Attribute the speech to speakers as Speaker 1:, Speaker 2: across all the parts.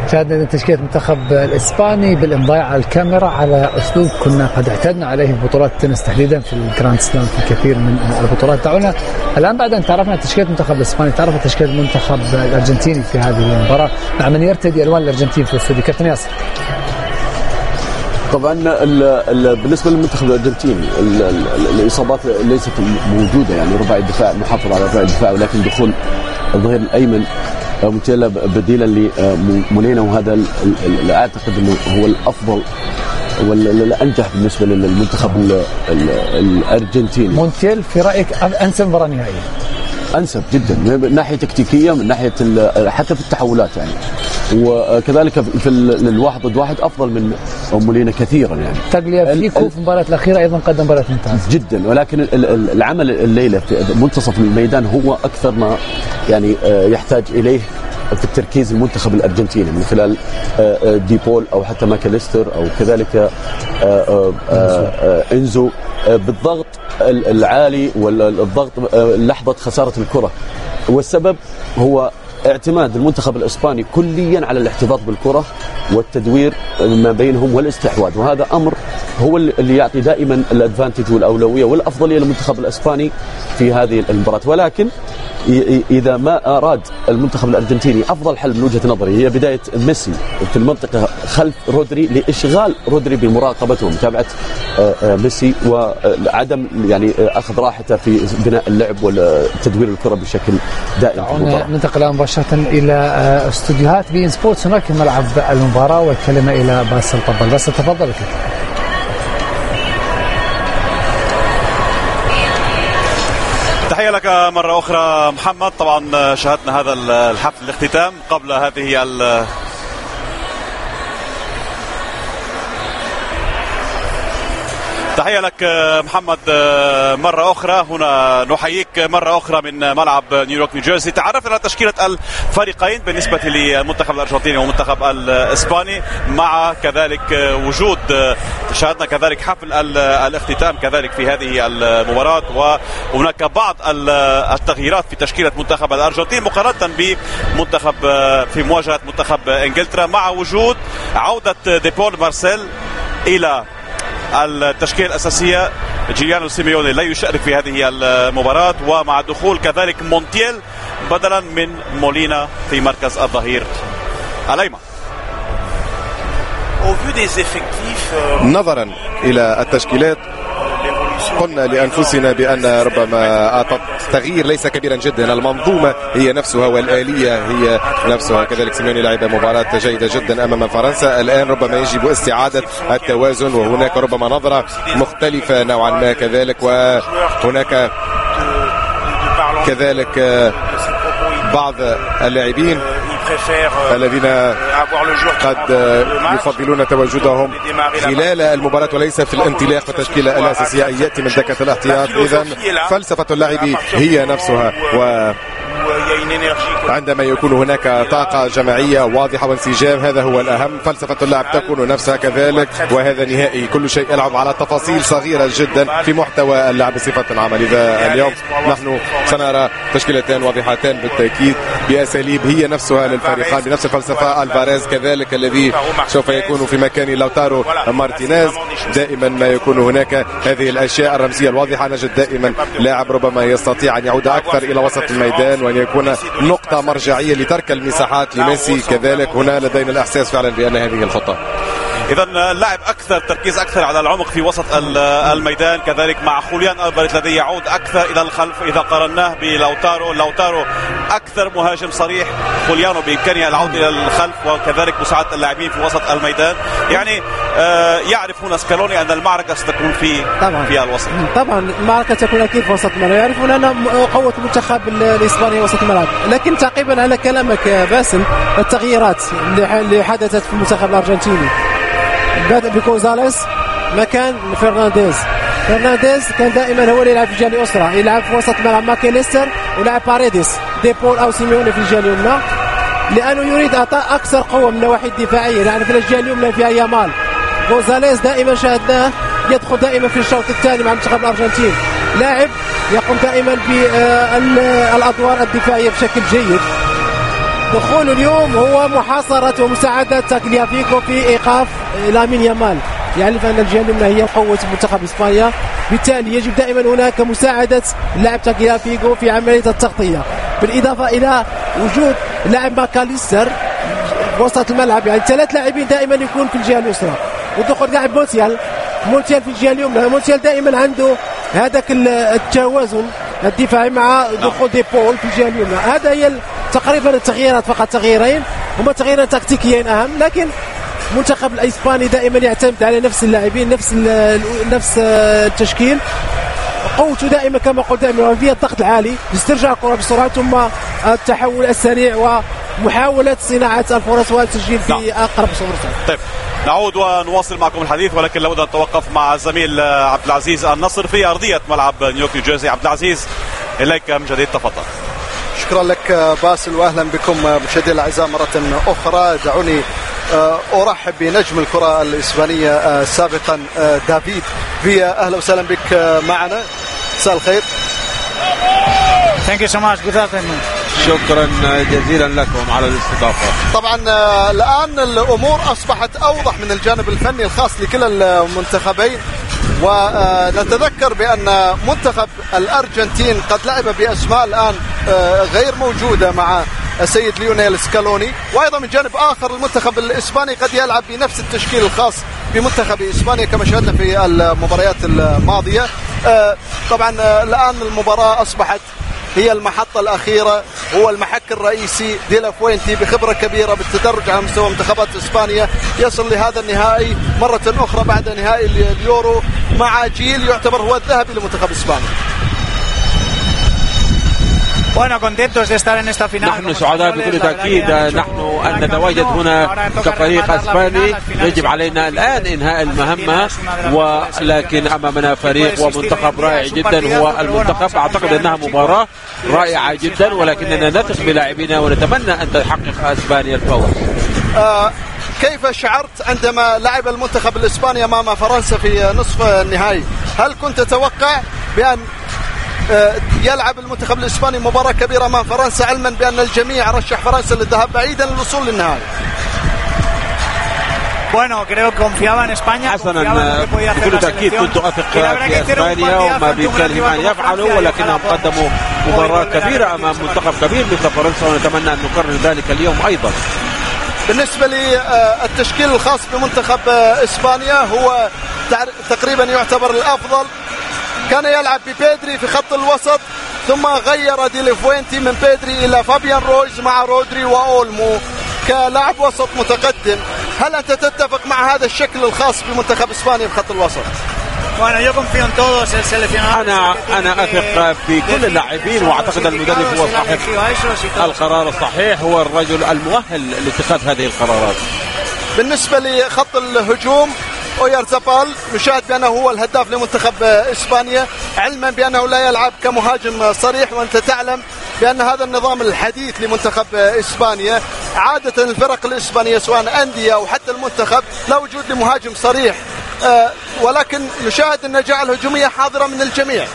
Speaker 1: شاهدنا تشكيلة المنتخب الإسباني بالإمضاء على الكاميرا على أسلوب كنا قد اعتدنا عليه في بطولات التنس تحديدا في الجراند سلام في كثير من البطولات. دعونا الآن بعد أن تعرفنا تشكيلة المنتخب الإسباني تعرف تشكيلة المنتخب الأرجنتيني في هذه المباراة مع من يرتدي ألوان الأرجنتين في الاستوديو. كابتن ياسر.
Speaker 2: طبعا بالنسبه للمنتخب الارجنتيني الاصابات ليست موجوده، يعني رباعي الدفاع محافظ على رباعي الدفاع، ولكن دخول الظهير الايمن مونتييل بديلا لمولينا، وهذا اعتقد انه هو الافضل والانجح بالنسبه للمنتخب الارجنتيني.
Speaker 1: مونتييل في رايك انسب مباراه نهائيه؟
Speaker 2: انسب جدا من ناحيه تكتيكيه، من ناحيه حتى في التحولات يعني، وكذلك في الواحد ضد واحد افضل من مولينا كثيرا يعني.
Speaker 1: تاغليافيكو في المباراه الاخيره ايضا قدم مباراه ممتازه
Speaker 2: جدا، ولكن العمل الليله في منتصف الميدان هو اكثر ما يعني يحتاج اليه في التركيز المنتخب الارجنتيني من خلال ديبول او حتى ماكاليستر او كذلك انزو بالضغط العالي والضغط لحظه خساره الكره، والسبب هو اعتماد المنتخب الاسباني كليا على الاحتفاظ بالكره والتدوير ما بينهم والاستحواذ، وهذا امر هو اللي يعطي دائما الادفانتج والاولويه والافضليه للمنتخب الاسباني في هذه المباراه. ولكن اذا ما اراد المنتخب الارجنتيني افضل حل من وجهه نظري هي بدايه ميسي في المنطقه خلف رودري لاشغال رودري بمراقبته ومتابعه ميسي، وعدم يعني اخذ راحته في بناء اللعب وتدوير الكره بشكل دائم.
Speaker 1: ننتقل الان مباشره الى استوديوهات بي ان سبورتس، هناك ملعب المباراه، والكلمه الى باسل طبل. باسل تفضل.
Speaker 3: تحية لك مرة أخرى محمد. طبعا شاهدنا هذا الحفل الاختتام قبل هذه تحية لك محمد مرة أخرى. هنا نحييك مرة أخرى من ملعب نيويورك نيوجيرسي. تعرفنا على تشكيلة الفريقين بالنسبة للمنتخب الأرجنتيني والمنتخب الإسباني، مع كذلك وجود شاهدنا كذلك حفل الاختتام كذلك في هذه المباراة، وهناك بعض التغييرات في تشكيلة منتخب الأرجنتين مقارنة بمنتخب في مواجهة منتخب إنجلترا، مع وجود عودة ديبول مارسيل إلى التشكيلة الأساسية. جيليانو سيميوني لا يشارك في هذه المباراة، ومع دخول كذلك مونتييل بدلا من مولينا في مركز الظهير الأيمن.
Speaker 4: نظرا إلى التشكيلات قلنا لأنفسنا بأن ربما التغيير ليس كبيرا جدا، المنظومة هي نفسها والآلية هي نفسها. كذلك سيميوني لعب مباراة جيدة جدا أمام فرنسا. الآن ربما يجب استعادة التوازن، وهناك ربما نظرة مختلفة نوعا ما كذلك، وهناك كذلك بعض اللاعبين الذين قد يفضلون تواجدهم خلال المباراة وليس في الانطلاق في التشكيلة الأساسية أن يأتي من دكة الاحتياط. إذن فلسفة اللعب هي نفسها، وعندما يكون هناك طاقة جماعية واضحة وانسجام هذا هو الأهم. فلسفة اللعب تكون نفسها كذلك، وهذا نهائي كل شيء يلعب على تفاصيل صغيرة جدا في محتوى اللعب بصفة عامة. لذا اليوم نحن سنرى تشكيلتان واضحتان بالتأكيد بأساليب هي نفسها للفريقان بنفس الفلسفة. الفاريز كذلك الذي سوف يكون في مكان لوتارو مارتينيز. دائما ما يكون هناك هذه الأشياء الرمزية الواضحة. نجد دائما لاعب ربما يستطيع أن يعود أكثر إلى وسط الميدان وأن يكون نقطة مرجعية لترك المساحات لميسي. كذلك هنا لدينا الإحساس فعلا بأن هذه الخطة.
Speaker 3: إذا اللاعب أكثر تركيز أكثر على العمق في وسط الميدان، كذلك مع خوليان ألفاريز الذي يعود أكثر إلى الخلف. إذا قارناه بلوتارو أكثر مهاجم صريح، خوليانو بإمكانه العودة إلى الخلف وكذلك مساعدة اللاعبين في وسط الميدان. يعني يعرف هنا سكالوني أن المعركة ستكون في الوسط.
Speaker 5: طبعا المعركة تكون أكيد في وسط الملعب، يعرفون أن قوة المنتخب الإسباني وسط الملعب. لكن تعقيبا على كلامك باسل، التغييرات اللي حدثت في المنتخب الأرجنتيني بدأ بكونزاليس مكان فرنانديز كان دائما هو اللي يلعب في الجهه اليسرى، يلعب في وسط ملعب ماكاليستر ولعب باريديس ديبول او سيميوني في الجهه اليمنى، لانه يريد اعطاء اكثر قوه من النواحي الدفاعيه. يعني في الجهه اليمنى فيها يامال. كونزاليس دائما شاهدناه يدخل دائما في الشوط الثاني مع منتخب الارجنتين، لاعب يقوم دائما بالادوار الدفاعيه بشكل جيد. دخوله اليوم هو محاصرة ومساعدة تاكليافيكو في إيقاف لامين يامال. يعرف أن الجهة اليمنى هي قوة منتخب إسبانيا، بالتالي يجب دائما هناك مساعدة اللاعب تاكليافيكو في عملية التغطية، بالإضافة إلى وجود لاعب ماكاليستر وسط الملعب. يعني 3 لاعبين دائما يكون في الجهة اليسرى، ودخول لاعب مونتيال في الجهة اليمنى. مونتيال دائما عنده هذاك التوازن الدفاعي مع دخول دي بول في الجهة اليمنى. هذا هي تقريبا التغييرات، فقط تغييرين هما تغييرين تكتيكيين أهم، لكن المنتخب الإسباني دائما يعتمد على نفس اللاعبين، نفس التشكيل. قوته دائما كما قلت دائما هي الضغط العالي، استرجاع الكرة بسرعة ثم التحول السريع ومحاولة صناعة الفرص والتسجيل في أقرب فرصة.
Speaker 3: طيب نعود ونواصل معكم الحديث، ولكن لابد أن نتوقف مع الزميل عبد العزيز النصر في أرضية ملعب نيويورك نيوجيرسي. عبد العزيز إليك من جديد، تفضل.
Speaker 6: شكرا لك باسل، واهلا بكم مشاهدينا الاعزاء مره اخرى. دعوني ارحب بنجم الكره الاسبانيه سابقا دافيد فيا. اهلا وسهلا بك معنا، مساء الخير.
Speaker 7: Thank you so much. Good afternoon.
Speaker 8: شكرا جزيلا لكم على الاستضافه.
Speaker 6: طبعا الان الامور اصبحت اوضح من الجانب الفني الخاص لكلا المنتخبين، ونتذكر بان منتخب الارجنتين قد لعب باسماء الان غير موجوده مع السيد ليونيل سكالوني، وايضا من جانب اخر المنتخب الاسباني قد يلعب بنفس التشكيل الخاص بمنتخب اسبانيا كما شاهدنا في المباريات الماضيه. طبعا الان المباراه اصبحت هي المحطة الأخيرة، هو المحك الرئيسي. دي لا فوينتي بخبرة كبيرة بالتدرج على مستوى منتخبات إسبانيا يصل لهذا النهائي مرة أخرى بعد نهائي اليورو مع جيل يعتبر هو الذهبي لمنتخب إسبانيا.
Speaker 8: نحن سعداء بكل تأكيد. نحن أن نتواجد هنا كفريق أسباني يجب علينا الآن إنهاء المهمة، ولكن أمامنا فريق ومنتخب رائع جدا هو المنتخب. أعتقد أنها مباراة رائعة جدا، ولكننا نثق بلاعبينا ونتمنى أن تحقق أسبانيا الفوز.
Speaker 6: كيف شعرت عندما لعب المنتخب الإسباني أمام فرنسا في نصف النهائي؟ هل كنت تتوقع بأن يلعب المنتخب الإسباني مباراة كبيرة أمام فرنسا، علما بأن الجميع رشح فرنسا للذهاب بعيدا للوصول للنهائي؟
Speaker 8: حسنا، بكل تأكيد كنت أثق في أسبانيا وما بإمكانهم أن يفعلوا، ولكنهم قدموا مباراة كبيرة أمام منتخب كبير مثل فرنسا، ونتمنى أن نكرر ذلك اليوم أيضا.
Speaker 6: بالنسبة للتشكيل الخاص بمنتخب إسبانيا هو تقريبا يعتبر الأفضل. كان يلعب ببيدري في خط الوسط، ثم غير دي لفوينتي من بيدري إلى فابيان رويز مع رودري وأولمو كلاعب وسط متقدم. هل أنت تتفق مع هذا الشكل الخاص بمنتخب إسبانيا في خط الوسط؟
Speaker 8: أنا أثق في كل اللاعبين، وأعتقد المدرب هو صاحب القرار الصحيح، هو الرجل المؤهل لاتخاذ هذه القرارات.
Speaker 6: بالنسبة لخط الهجوم أويارزابال نشاهد بأنه هو الهداف لمنتخب إسبانيا، علما بأنه لا يلعب كمهاجم صريح، وأنت تعلم بأن هذا النظام الحديث لمنتخب إسبانيا عادة الفرق الإسبانية سواء أندية أو حتى المنتخب لا وجود لمهاجم صريح، ولكن نشاهد النجاعة الهجومية حاضرة من الجميع.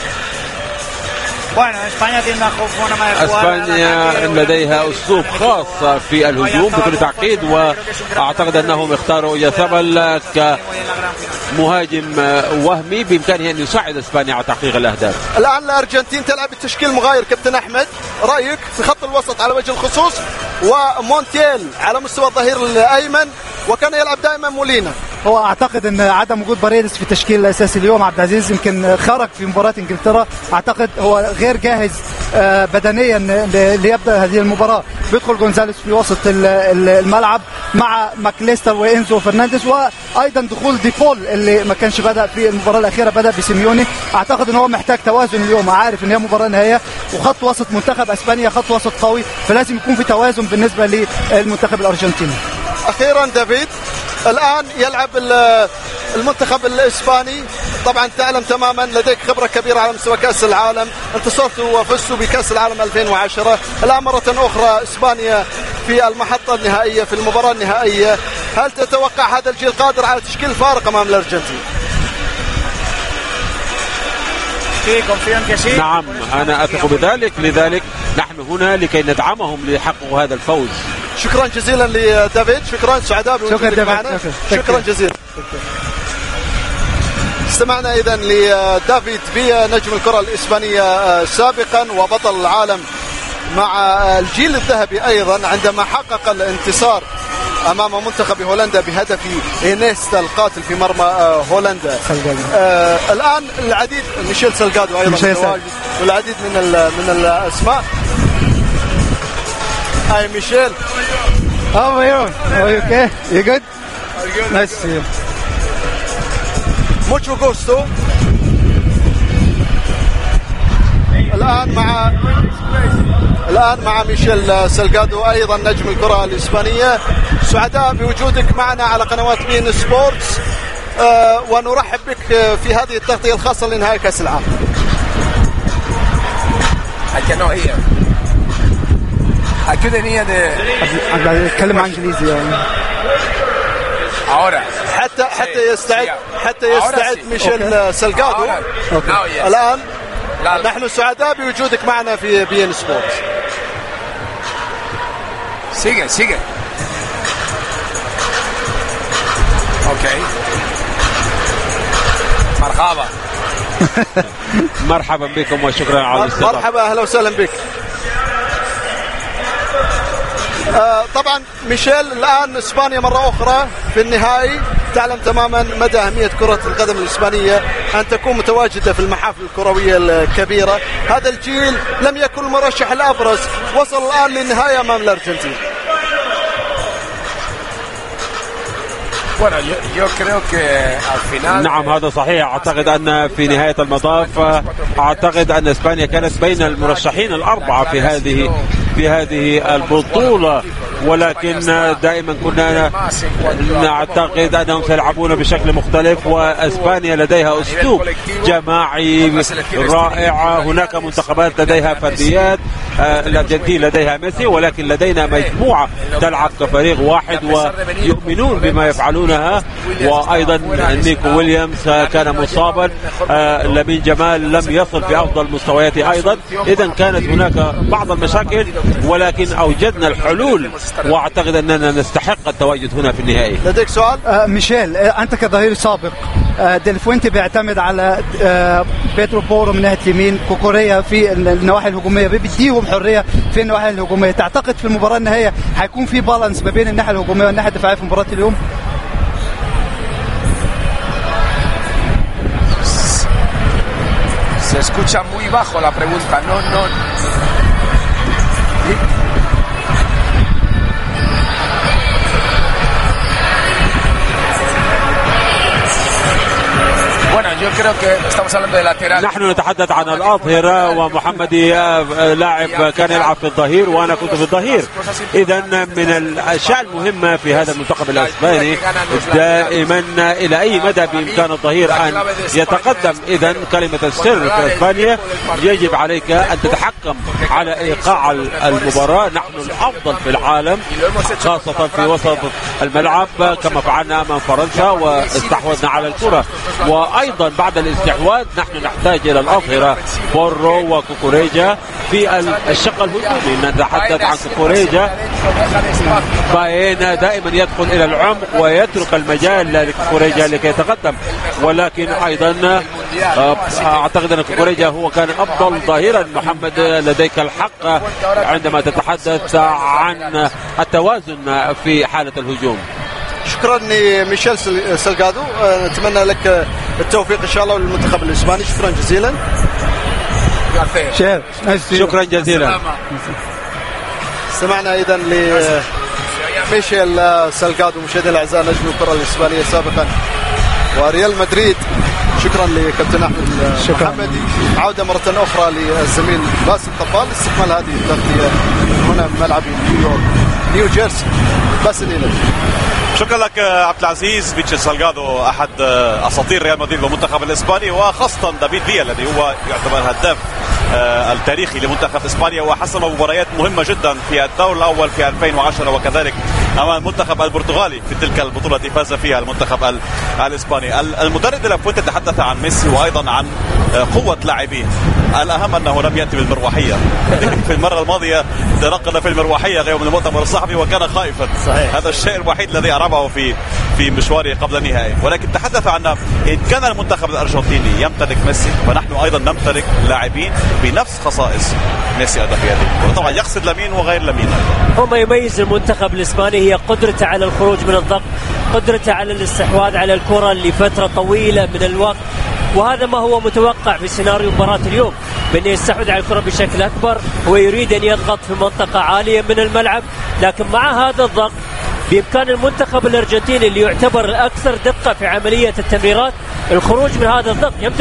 Speaker 8: اسبانيا لديها اسلوب خاص في الهجوم بكل تأكيد، واعتقد انهم اختاروا يثبل كمهاجم وهمي بامكانه ان يساعد اسبانيا على تحقيق الاهداف.
Speaker 6: الان الارجنتين تلعب بتشكيل مغاير. كابتن احمد، رايك في خط الوسط على وجه الخصوص، ومونتيل على مستوى الظهير الايمن، وكان يلعب دائما مولينا.
Speaker 7: هو اعتقد ان عدم وجود باريدس في التشكيل الاساسي اليوم، عبد العزيز يمكن خرج في مباراه انجلترا، اعتقد هو غير جاهز بدنيا ليبدا هذه المباراه. بيدخل جونزاليس في وسط الملعب مع ماكليستر وإنزو فرنانديز، وايضا دخول ديبول اللي ما كانش بدا في المباراه الاخيره، بدا بسيميوني. اعتقد ان هو محتاج توازن اليوم، عارف ان هي مباراه نهائيه وخط وسط منتخب اسبانيا خط وسط قوي، فلازم يكون في توازن بالنسبه للمنتخب الارجنتيني.
Speaker 6: اخيرا دافيد، الآن يلعب المنتخب الإسباني، طبعا تعلم تماما لديك خبرة كبيرة على مستوى كأس العالم، انتصرتوا وفزتوا بكأس العالم 2010. الآن مرة أخرى إسبانيا في المحطة النهائية في المباراة النهائية. هل تتوقع هذا الجيل قادر على تشكيل فارق أمام الأرجنتين؟
Speaker 8: نعم، أنا أثق بذلك. لذلك نحن هنا لكي ندعمهم ليحققوا هذا الفوز.
Speaker 6: شكرا جزيلا لدافيد، شكرا، سعداء بوجودك معنا، شكرا جزيلا. استمعنا إذا لدافيد فيا نجم الكرة الإسبانية سابقا وبطل العالم مع الجيل الذهبي أيضا عندما حقق الانتصار أمام منتخب هولندا بهدف إينيستا القاتل في مرمى هولندا. الآن العديد ميشيل سالغادو أيضا والعديد من الأسماء. Hi Michel.
Speaker 7: How are you? Are you okay? You good? Nice to see you.
Speaker 6: Mucho gusto. الآن مع ميشيل سالغادو أيضا نجم الكرة الإسبانية. سعداء بوجودك معنا على قنوات بين سبورتس ونرحب بك في هذه التغطية الخاصة لنهاية كأس العالم.
Speaker 7: أتكلم عن إنجليزي يعني.
Speaker 6: حتى يستعد ميشيل سالغادو. الآن نحن سعداء بوجودك معنا في بين سبورتس.
Speaker 9: sigue. اوكي.
Speaker 8: مرحبا بكم وشكرا على الاستضافة.
Speaker 6: مرحبا، اهلا وسهلا بك. طبعا ميشيل الآن إسبانيا مرة أخرى في النهائي. تعلم تماما مدى أهمية كرة القدم الإسبانية أن تكون متواجدة في المحافل الكروية الكبيرة. هذا الجيل لم يكن المرشح الأبرز، وصل الآن للنهاية أمام الأرجنتين.
Speaker 8: نعم هذا صحيح. أعتقد أن في نهاية المطاف أعتقد أن إسبانيا كانت بين المرشحين الأربعة في هذه البطولة، ولكن دائما كنا نعتقد أنهم سيلعبون بشكل مختلف، وإسبانيا لديها أسلوب جماعي رائع. هناك منتخبات لديها فرديات، الأرجنتين لديها ميسي، ولكن لدينا مجموعة تلعب كفريق واحد ويؤمنون بما يفعلونها. وأيضا نيكو ويليامز كان مصابا، لامين جمال لم يصل في أفضل مستوياته أيضا. إذا كانت هناك بعض المشاكل، ولكن أوجدنا الحلول، وأعتقد أننا نستحق التواجد هنا في النهائي.
Speaker 6: لديك سؤال؟
Speaker 7: ميشيل، أنت كظهير سابق، ديل فوينتي بيعتمد على بيترو بورو من ناحية اليمين، كوكوريا في النواحي الهجومية، بيديهم حرية في النواحي الهجومية. تعتقد في المباراة النهائية هيكون في بالانس ما بين الناحية الهجومية والناحية الدفاعية في مباراة اليوم؟
Speaker 9: Se escucha muy bajo la pregunta. No.
Speaker 8: نحن نتحدث عن الأظهرة، ومحمدي لاعب كان يلعب في الظهير وأنا كنت في الظهير. إذا من الأشياء المهمة في هذا المنتخب الإسباني دائما إلى أي مدى بإمكان الظهير أن يتقدم. إذا كلمة السر في إسبانيا يجب عليك أن تتحكم على إيقاع المباراة. نحن الأفضل في العالم خاصة في وسط الملعب كما فعلنا أمام فرنسا واستحوذنا على الكرة. وأيضا بعد الاستحواذ نحن نحتاج إلى الأظهرة بورو وكوكوريجا في الشق الهجومي. نتحدث عن كوكوريجا، باينا دائما يدخل إلى العمق ويترك المجال لكوكوريجا لكي يتقدم. ولكن أيضا أعتقد أن كوكوريجا هو كان أفضل ظاهرا. محمد لديك الحق عندما تتحدث عن التوازن في حالة الهجوم.
Speaker 6: شكرا لميشيل سالغادو، نتمنى لك التوفيق إن شاء الله للمنتخب الإسباني. شكرا جزيلا.
Speaker 8: شكرا جزيلا.
Speaker 6: سمعنا إذا لميشيل سالغادو مشاهدينا الأعزاء نجم الكرة الإسبانية سابقا وريال مدريد. شكرا لكابتن أحمد محمدي. عودة مرة أخرى للزميل باسم طبال لاستكمال هذه التغطية هنا من ملعب نيو جيرسي. باسم إليك.
Speaker 3: شكرا لك عبد العزيز. ميشيل سالغادو احد اساطير ريال مدريد والمنتخب الاسباني، وخاصه دافيد فيا الذي هو يعتبر هداف التاريخي لمنتخب اسبانيا، وحسم مباريات مهمه جدا في الدور الاول في 2010 وكذلك امام المنتخب البرتغالي في تلك البطوله التي فاز فيها المنتخب الاسباني. المدرب دي لا فوينتي تحدث عن ميسي وايضا عن قوة لاعبيه. الأهم أنه لم يأتي بالمروحية. في المرة الماضية تنقل في المروحية غير من المؤتمر الصحفي وكان خائفا. صحيح. هذا الشيء الوحيد الذي أرعبه في مشواره قبل النهائي. ولكن تحدث عن إن كان المنتخب الأرجنتيني يمتلك ميسي فنحن أيضا نمتلك لاعبين بنفس خصائص ميسي أيضا في هذه. وطبعا يقصد لمين وغير لمين.
Speaker 10: هو ما يميز المنتخب الإسباني هي قدرته على الخروج من الضغط، قدرته على الاستحواذ على الكرة لفترة طويلة من الوقت، وهذا ما هو متوقع في سيناريو مباراة اليوم، بأن يستحوذ على الكرة بشكل أكبر ويريد أن يضغط في منطقة عالية من الملعب. لكن مع هذا الضغط بإمكان المنتخب الأرجنتيني اللي يعتبر الأكثر دقة في عملية التمريرات الخروج من هذا الضغط.